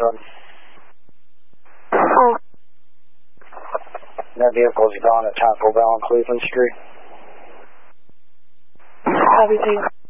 truck. Oh. That vehicle is gone at Taco Bell on Cleveland Street. Copy, please.